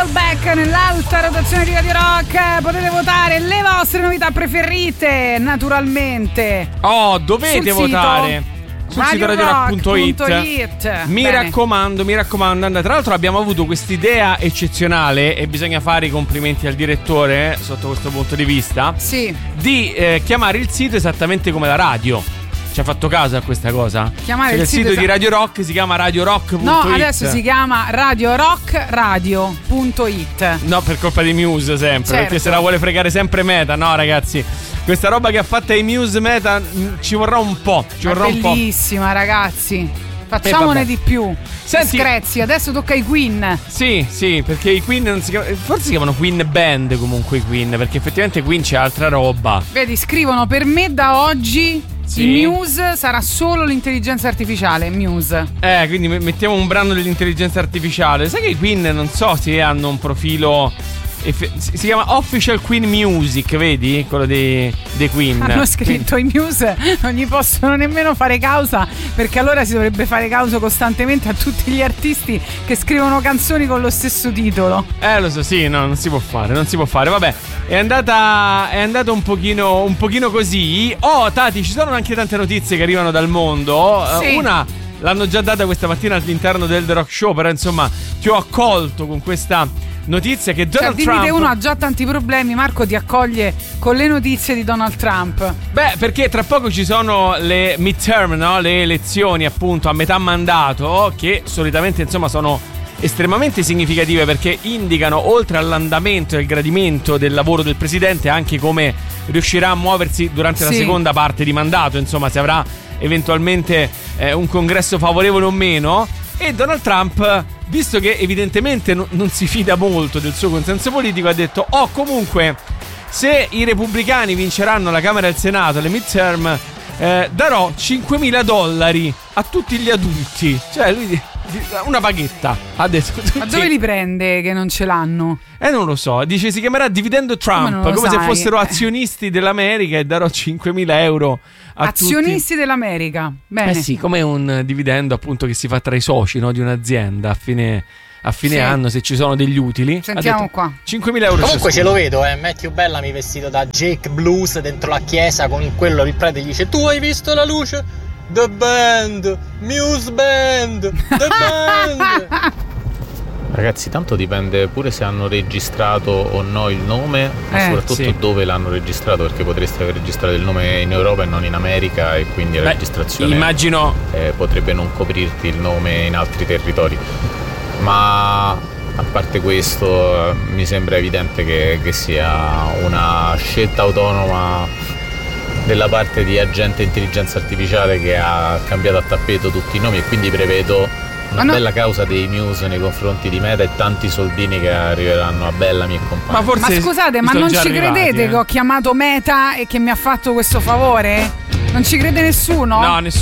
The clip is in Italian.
Nickelback nell'alta rotazione di Radio Rock. Potete votare le vostre novità preferite, naturalmente. Oh, dovete votare sul sito radiorock.it. Mi raccomando, andate. Tra l'altro abbiamo avuto quest'idea eccezionale e bisogna fare i complimenti al direttore sotto questo punto di vista. Sì. Di chiamare il sito esattamente come la radio. Ci ha fatto caso a questa cosa? Chiamare il sito di Radio Rock si chiama radiorock.it. No, adesso si chiama radiorockradio.it. No, per colpa di Muse sempre, certo. Perché se la vuole fregare sempre Meta. No, ragazzi, questa roba che ha fatto ai Muse Meta ci vorrà un po'. Bellissima, ragazzi. Facciamone di più. Senti, Screzi, adesso tocca ai Queen. Sì, perché i Queen non si chiamano, forse si chiamano Queen Band comunque i Queen, perché effettivamente Queen c'è altra roba. Vedi, scrivono: per me da oggi il Muse sarà solo l'intelligenza artificiale. Muse. Quindi mettiamo un brano dell'intelligenza artificiale. Sai che i Queen non so se hanno un profilo. Si chiama Official Queen Music, vedi? Quello dei Queen. Hanno scritto i Muse non gli possono nemmeno fare causa, perché allora si dovrebbe fare causa costantemente a tutti gli artisti che scrivono canzoni con lo stesso titolo. Lo so, sì, no, non si può fare. Vabbè, è andata un pochino così. Oh, Tati, ci sono anche tante notizie che arrivano dal mondo. Sì. Una l'hanno già data questa mattina all'interno del The Rock Show, però insomma ti ho accolto con questa notizia che Donald Trump. Uno ha già tanti problemi, Marco ti accoglie con le notizie di Donald Trump. Beh, perché tra poco ci sono le midterm, no? Le elezioni appunto a metà mandato, che solitamente insomma sono estremamente significative, perché indicano, oltre all'andamento e al gradimento del lavoro del presidente, anche come riuscirà a muoversi durante la seconda parte di mandato, insomma se avrà eventualmente un congresso favorevole o meno. E Donald Trump, visto che evidentemente non si fida molto del suo consenso politico, ha detto: comunque, se i repubblicani vinceranno la Camera e il Senato alle midterm, darò $5.000 a tutti gli adulti. Cioè lui una paghetta, ha detto. Ma dove li prende che non ce l'hanno? Non lo so, dice si chiamerà Dividendo Trump, come se fossero azionisti dell'America, e darò €5.000 a azionisti tutti. dell'America. Bene. Sì, come un dividendo appunto che si fa tra i soci, no, di un'azienda a fine anno, se ci sono degli utili. Sentiamo qua. €5.000. Comunque ce lo vedo, Matthew Bellamy vestito da Jake Blues dentro la chiesa, con quello il prete gli dice: tu hai visto la luce? The Band, Muse Band, The Band. Ragazzi, tanto dipende pure se hanno registrato o no il nome, ma soprattutto dove l'hanno registrato, perché potreste aver registrato il nome in Europa e non in America, e quindi la registrazione immagino potrebbe non coprirti il nome in altri territori. Ma a parte questo, mi sembra evidente che sia una scelta autonoma della parte di agente intelligenza artificiale, che ha cambiato a tappeto tutti i nomi, e quindi prevedo una bella causa dei Muse nei confronti di Meta e tanti soldini che arriveranno a Bellamy e compagni. Ma scusate, ma non ci credete che ho chiamato Meta e che mi ha fatto questo favore? Non ci crede nessuno? No, nessuno.